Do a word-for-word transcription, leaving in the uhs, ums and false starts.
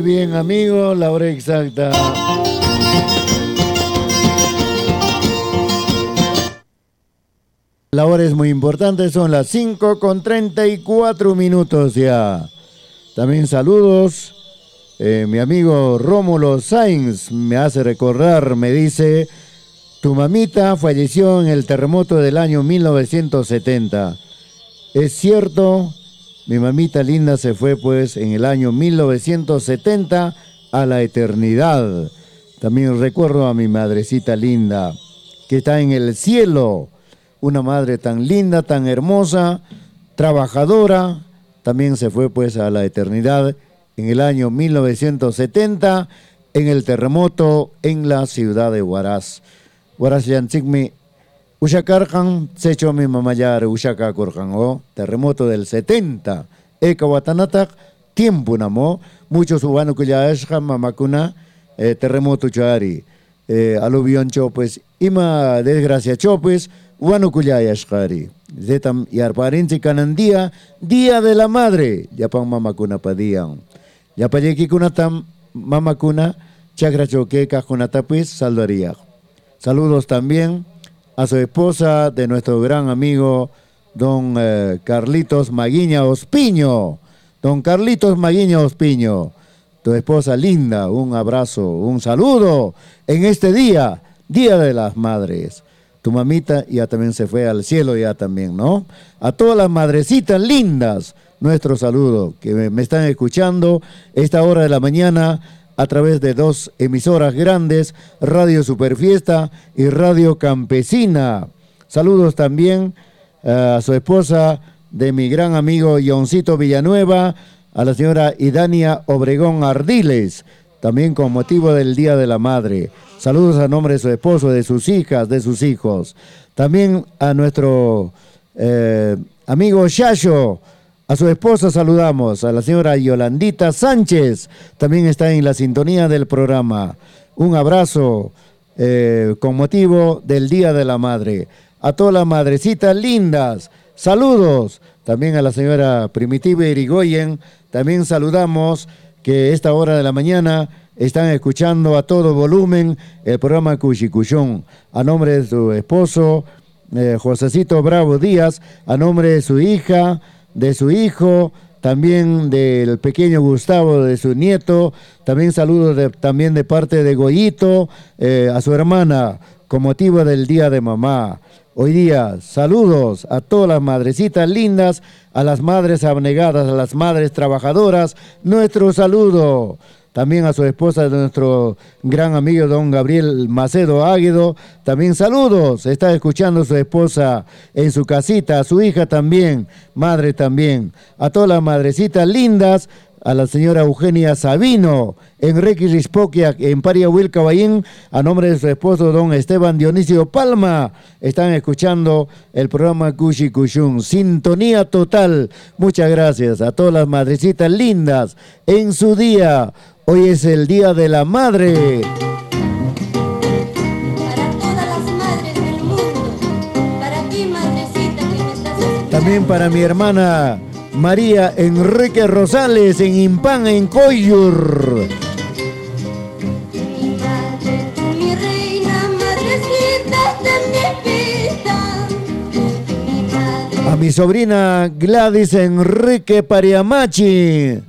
bien, amigos, la hora exacta. La hora es muy importante, son las cinco con treinta y cuatro minutos ya. También saludos. Eh, mi amigo Rómulo Sainz me hace recordar, me dice, tu mamita falleció en el terremoto del año mil novecientos setenta. Es cierto, mi mamita linda se fue pues en el año mil novecientos setenta a la eternidad. También recuerdo a mi madrecita linda que está en el cielo. Una madre tan linda, tan hermosa, trabajadora, también se fue pues a la eternidad en el año mil novecientos setenta en el terremoto en la ciudad de Huaraz. Huaraz yanchikmi ushakarkan sechomi mamayar ushakakurkan o terremoto del setenta. Eka watanatak tiempo namo muchos humanos que ya es mamakuna eh, terremoto chari eh, aluvión chopes ima desgracia chopes Wanu Kuyaya Shkari. Zetam Yarparinchi Canandía, Día de la Madre. Yapan Mamakuna Padian. Yapayeki Kunatam Mamakuna, Chakra Choqueca Kunatapis, Saldaría. Saludos también a su esposa de nuestro gran amigo, don eh, Carlitos Maguiña Ospiño. Don Carlitos Maguiña Ospiño. Tu esposa linda, un abrazo, un saludo en este día, Día de las Madres. Tu mamita ya también se fue al cielo ya también, ¿no? A todas las madrecitas lindas, nuestro saludo, que me, me están escuchando esta hora de la mañana a través de dos emisoras grandes, Radio Superfiesta y Radio Campesina. Saludos también uh, a su esposa de mi gran amigo Yoncito Villanueva, a la señora Idania Obregón Ardiles, también con motivo del Día de la Madre. Saludos a nombre de su esposo, de sus hijas, de sus hijos. También a nuestro eh, amigo Shasho, a su esposa saludamos, a la señora Yolandita Sánchez, también está en la sintonía del programa. Un abrazo eh, con motivo del Día de la Madre. A todas las madrecitas lindas, saludos. También a la señora Primitiva Irigoyen, también saludamos que esta hora de la mañana están escuchando a todo volumen el programa Cuchicuchón. A nombre de su esposo, eh, Josecito Bravo Díaz, a nombre de su hija, de su hijo, también del pequeño Gustavo, de su nieto, también saludos de, también de parte de Goyito, eh, a su hermana, con motivo del Día de Mamá. Hoy día, saludos a todas las madrecitas lindas, a las madres abnegadas, a las madres trabajadoras, nuestro saludo. También a su esposa, de nuestro gran amigo don Gabriel Macedo Águido, también saludos. Está escuchando su esposa en su casita, a su hija también, madre también. A todas las madrecitas lindas, a la señora Eugenia Sabino, Enrique Rispoquiac, en Pariahuil Caballín, a nombre de su esposo don Esteban Dionisio Palma, están escuchando el programa Cushi Cushun, sintonía total. Muchas gracias a todas las madrecitas lindas en su día. Hoy es el Día de la Madre. Para todas las madres del mundo, para ti, madrecita que me estás escuchando. También para mi hermana María Enrique Rosales en Impán, en Coyur. Mi madre, mi reina, madrecita de mi vida. Mi madre. A mi sobrina Gladys Enrique Pariamachi.